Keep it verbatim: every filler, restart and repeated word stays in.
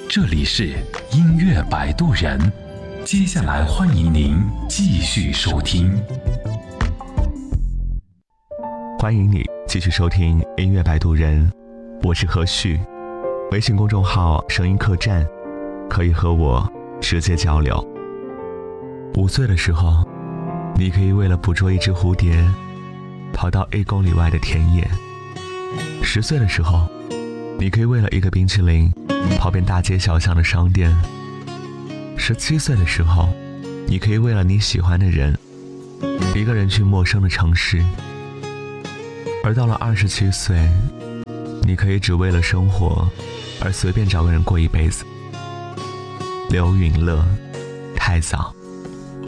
这里是音乐摆渡人，接下来欢迎您继续收听。 欢迎你继续收听音乐摆渡人，我是何旭，微信公众号声音客栈，可以和我直接交流。五岁的时候，你可以为了捕捉一只蝴蝶，跑到一公里外的田野；十岁的时候，你可以为了一个冰淇淋，跑遍大街小巷的商店；十七岁的时候，你可以为了你喜欢的人，一个人去陌生的城市；而到了二十七岁，你可以只为了生活而随便找个人过一辈子。刘允乐，太早。